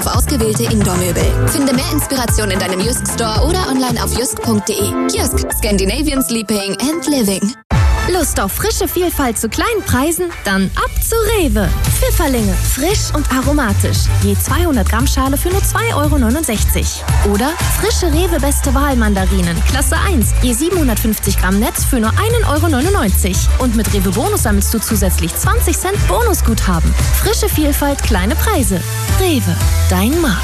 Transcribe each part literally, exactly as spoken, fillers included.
auf ausgewählte Indoor-Möbel. Finde mehr Inspiration in deinem Jysk Store oder online auf jysk punkt de. Jysk, Scandinavian Sleeping and Living. Lust auf frische Vielfalt zu kleinen Preisen? Dann ab zu Rewe. Pfifferlinge, frisch und aromatisch. Je zweihundert Gramm Schale für nur zwei Euro neunundsechzig. Oder frische Rewe Beste Wahl Mandarinen, Klasse eins. Je siebenhundertfünfzig Gramm Netz für nur ein Euro neunundneunzig. Und mit Rewe Bonus sammelst du zusätzlich zwanzig Cent Bonusguthaben. Frische Vielfalt, kleine Preise. Rewe, dein Markt.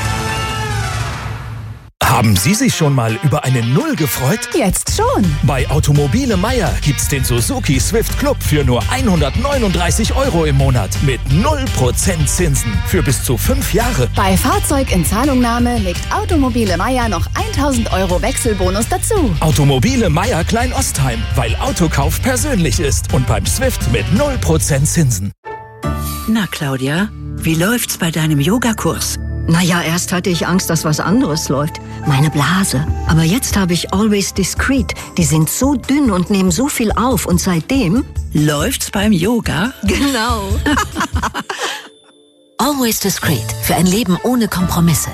Haben Sie sich schon mal über eine Null gefreut? Jetzt schon. Bei Automobile Meier gibt's den Suzuki Swift Club für nur hundertneununddreißig Euro im Monat mit null Prozent Zinsen für bis zu fünf Jahre. Bei Fahrzeug in Zahlungnahme legt Automobile Meier noch tausend Euro Wechselbonus dazu. Automobile Meier Klein-Ostheim, weil Autokauf persönlich ist und beim Swift mit null Prozent Zinsen. Na Claudia, wie läuft's bei deinem Yogakurs? Naja, erst hatte ich Angst, dass was anderes läuft. Meine Blase. Aber jetzt habe ich Always Discreet. Die sind so dünn und nehmen so viel auf. Und seitdem... Läuft's beim Yoga? Genau. Always Discreet. Für ein Leben ohne Kompromisse.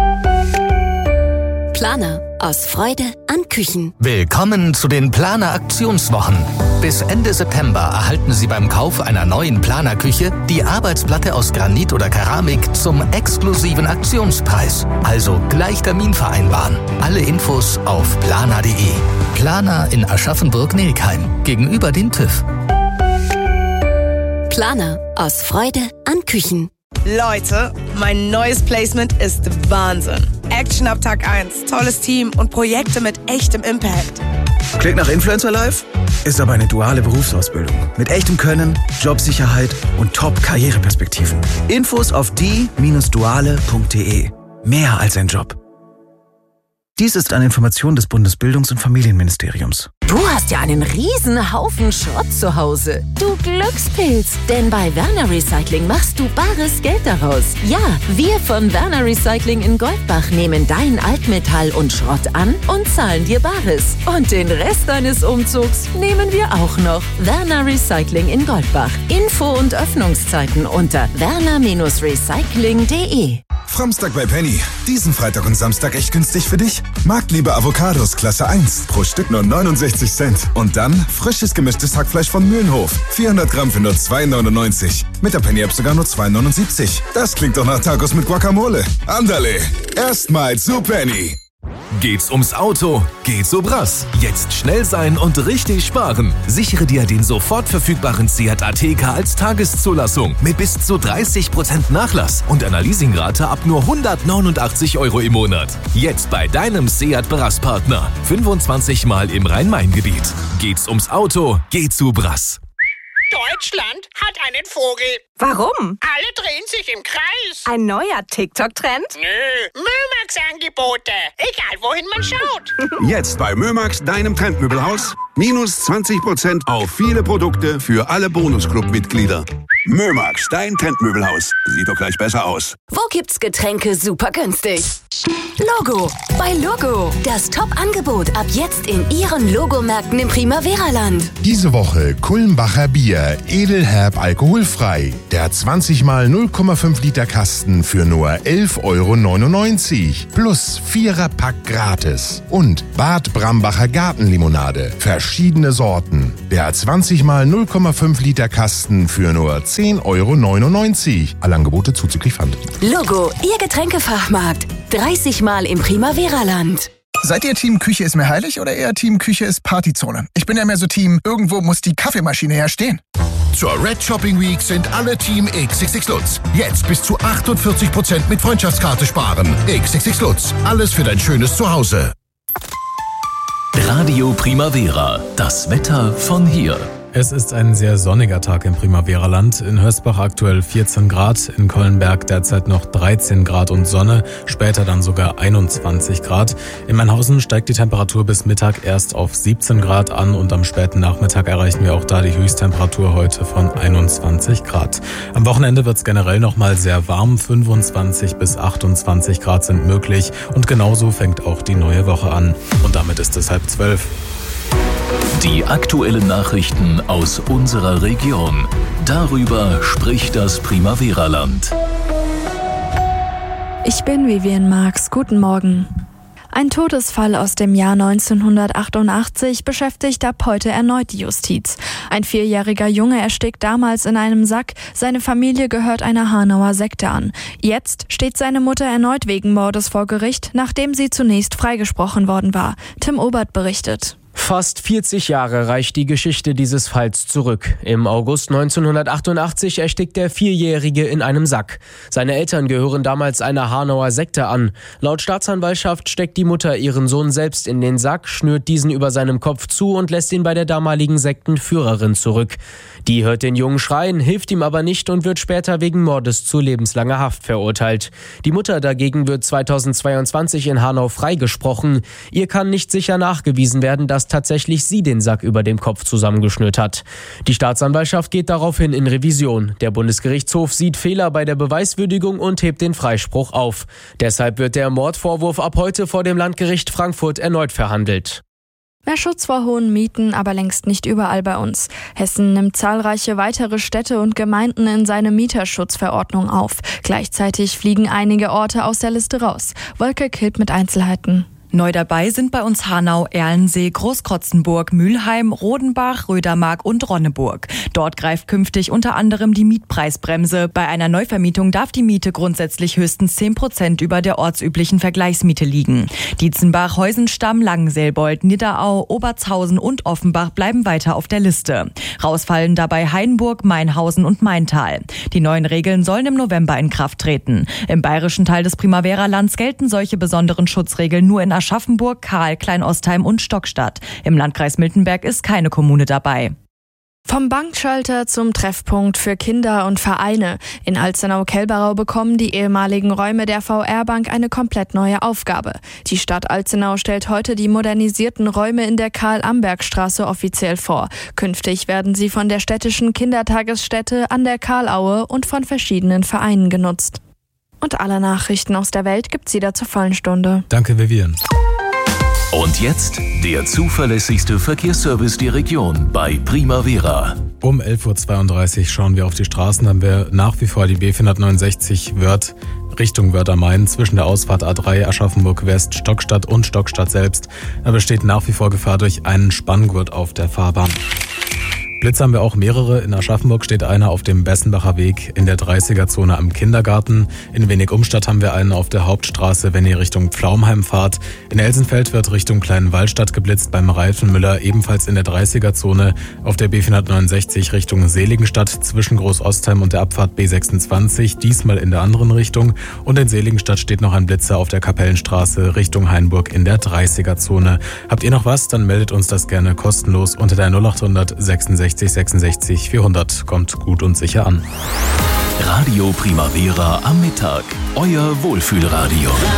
Planer. Aus Freude an Küchen. Willkommen zu den Planer-Aktionswochen. Bis Ende September erhalten Sie beim Kauf einer neuen Planer-Küche die Arbeitsplatte aus Granit oder Keramik zum exklusiven Aktionspreis. Also gleich Termin vereinbaren. Alle Infos auf planer punkt de. Planer in Aschaffenburg-Nelkheim, gegenüber dem TÜV. Planer. Aus Freude an Küchen. Leute, mein neues Placement ist Wahnsinn. Action ab Tag eins, tolles Team und Projekte mit echtem Impact. Klingt nach Influencer Life? Ist aber eine duale Berufsausbildung. Mit echtem Können, Jobsicherheit und Top-Karriereperspektiven. Infos auf die Bindestrich duale Punkt de. Mehr als ein Job. Dies ist eine Information des Bundesbildungs- und Familienministeriums. Du hast ja einen riesen Haufen Schrott zu Hause. Du Glückspilz. Denn bei Werner Recycling machst du bares Geld daraus. Ja, wir von Werner Recycling in Goldbach nehmen dein Altmetall und Schrott an und zahlen dir Bares. Und den Rest deines Umzugs nehmen wir auch noch. Werner Recycling in Goldbach. Info und Öffnungszeiten unter werner Recycling punkt de. Framstag bei Penny. Diesen Freitag und Samstag echt günstig für dich. Marktliebe Avocados Klasse eins. Pro Stück nur neunundsechzig Cent. Und dann frisches gemischtes Hackfleisch von Mühlenhof. vierhundert Gramm für nur zwei neunundneunzig. Mit der Penny-App sogar nur zwei neunundsiebzig. Das klingt doch nach Tacos mit Guacamole. Andale. Erstmal zu Penny. Geht's ums Auto? Geht's so brass. Jetzt schnell sein und richtig sparen. Sichere dir den sofort verfügbaren Seat Ateca als Tageszulassung mit bis zu dreißig Prozent Nachlass und einer Leasingrate ab nur hundertneunundachtzig Euro im Monat. Jetzt bei deinem Seat Brass-Partner. fünfundzwanzig Mal im Rhein-Main-Gebiet. Geht's ums Auto? Geht's so brass. Deutschland hat einen Vogel. Warum? Alle drehen sich im Kreis. Ein neuer TikTok-Trend? Nö, Mömax-Angebote. Egal, wohin man schaut. Jetzt bei Mömax, deinem Trendmöbelhaus. Minus zwanzig Prozent auf viele Produkte für alle Bonusclub-Mitglieder. Mömax, dein Trendmöbelhaus. Sieht doch gleich besser aus. Wo gibt's Getränke super günstig? Logo. Bei Logo. Das Top-Angebot ab jetzt in Ihren Logomärkten im Primavera-Land. Diese Woche Kulmbacher Bier, edelherb alkoholfrei. Der zwanzig mal null Komma fünf Liter Kasten für nur elf Euro neunundneunzig. Plus Vierer-Pack gratis. Und Bad Brambacher Gartenlimonade. Verschiedene Sorten. Der zwanzig mal null Komma fünf Liter Kasten für nur zehn Euro neunundneunzig. Alle Angebote zuzüglich Pfand. Logo, Ihr Getränkefachmarkt. dreißig Mal im Primavera-Land. Seid ihr Team Küche ist mir heilig oder eher Team Küche ist Partyzone? Ich bin ja mehr so Team, irgendwo muss die Kaffeemaschine herstehen. Zur Red Shopping Week sind alle Team X X X Lutz. Jetzt bis zu achtundvierzig Prozent mit Freundschaftskarte sparen. X X X Lutz. Alles für dein schönes Zuhause. Radio Primavera. Das Wetter von hier. Es ist ein sehr sonniger Tag im Primavera-Land. In Hösbach aktuell vierzehn Grad, in Kollenberg derzeit noch dreizehn Grad und Sonne, später dann sogar einundzwanzig Grad. In Mannhausen steigt die Temperatur bis Mittag erst auf siebzehn Grad an und am späten Nachmittag erreichen wir auch da die Höchsttemperatur heute von einundzwanzig Grad. Am Wochenende wird es generell nochmal sehr warm, fünfundzwanzig bis achtundzwanzig Grad sind möglich und genauso fängt auch die neue Woche an. Und damit ist es halb zwölf. Die aktuellen Nachrichten aus unserer Region. Darüber spricht das Primavera-Land. Ich bin Vivian Marx. Guten Morgen. Ein Todesfall aus dem Jahr neunzehnhundertachtundachtzig beschäftigt ab heute erneut die Justiz. Ein vierjähriger Junge erstickt damals in einem Sack. Seine Familie gehört einer Hanauer Sekte an. Jetzt steht seine Mutter erneut wegen Mordes vor Gericht, nachdem sie zunächst freigesprochen worden war. Tim Obert berichtet. Fast vierzig Jahre reicht die Geschichte dieses Falls zurück. Im August neunzehnhundertachtundachtzig erstickt der Vierjährige in einem Sack. Seine Eltern gehören damals einer Hanauer Sekte an. Laut Staatsanwaltschaft steckt die Mutter ihren Sohn selbst in den Sack, schnürt diesen über seinem Kopf zu und lässt ihn bei der damaligen Sektenführerin zurück. Die hört den Jungen schreien, hilft ihm aber nicht und wird später wegen Mordes zu lebenslanger Haft verurteilt. Die Mutter dagegen wird zweitausendzweiundzwanzig in Hanau freigesprochen. Ihr kann nicht sicher nachgewiesen werden, dass tatsächlich sie den Sack über dem Kopf zusammengeschnürt hat. Die Staatsanwaltschaft geht daraufhin in Revision. Der Bundesgerichtshof sieht Fehler bei der Beweiswürdigung und hebt den Freispruch auf. Deshalb wird der Mordvorwurf ab heute vor dem Landgericht Frankfurt erneut verhandelt. Mehr Schutz vor hohen Mieten, aber längst nicht überall bei uns. Hessen nimmt zahlreiche weitere Städte und Gemeinden in seine Mieterschutzverordnung auf. Gleichzeitig fliegen einige Orte aus der Liste raus. Wolke Kilp mit Einzelheiten. Neu dabei sind bei uns Hanau, Erlensee, Großkrotzenburg, Mülheim, Rodenbach, Rödermark und Ronneburg. Dort greift künftig unter anderem die Mietpreisbremse. Bei einer Neuvermietung darf die Miete grundsätzlich höchstens zehn Prozent über der ortsüblichen Vergleichsmiete liegen. Dietzenbach, Heusenstamm, Langenselbold, Nidderau, Obertshausen und Offenbach bleiben weiter auf der Liste. Rausfallen dabei Hainburg, Mainhausen und Maintal. Die neuen Regeln sollen im November in Kraft treten. Im bayerischen Teil des Primavera-Lands gelten solche besonderen Schutzregeln nur in Aschaffenburg, Kahl, Kleinostheim und Stockstadt. Im Landkreis Miltenberg ist keine Kommune dabei. Vom Bankschalter zum Treffpunkt für Kinder und Vereine. In Alzenau-Kelberau bekommen die ehemaligen Räume der V R-Bank eine komplett neue Aufgabe. Die Stadt Alzenau stellt heute die modernisierten Räume in der Karl-Amberg-Straße offiziell vor. Künftig werden sie von der städtischen Kindertagesstätte an der Karlaue und von verschiedenen Vereinen genutzt. Und alle Nachrichten aus der Welt gibt's wieder zur vollen Stunde. Danke, Vivian. Und jetzt der zuverlässigste Verkehrsservice der Region bei Primavera. Um elf Uhr zweiunddreißig schauen wir auf die Straßen, haben wir nach wie vor die B vierhundertneunundsechzig Wörth Richtung Wörth am Main zwischen der Ausfahrt A drei Aschaffenburg West, Stockstadt und Stockstadt selbst. Da besteht nach wie vor Gefahr durch einen Spanngurt auf der Fahrbahn. Blitze haben wir auch mehrere. In Aschaffenburg steht einer auf dem Bessenbacher Weg in der dreißiger-Zone am Kindergarten. In Wenig-Umstadt haben wir einen auf der Hauptstraße, wenn ihr Richtung Pflaumheim fahrt. In Elsenfeld wird Richtung Kleinwallstadt geblitzt beim Reifenmüller, ebenfalls in der dreißiger-Zone. Auf der B vierhundertneunundsechzig Richtung Seligenstadt zwischen Großostheim und der Abfahrt B sechsundzwanzig, diesmal in der anderen Richtung. Und in Seligenstadt steht noch ein Blitzer auf der Kapellenstraße Richtung Hainburg in der dreißiger-Zone. Habt ihr noch was? Dann meldet uns das gerne kostenlos unter der null acht hundert sechsundsechzig sechsundsechzig vierhundert. Kommt gut und sicher an. Radio Primavera am Mittag. Euer Wohlfühlradio.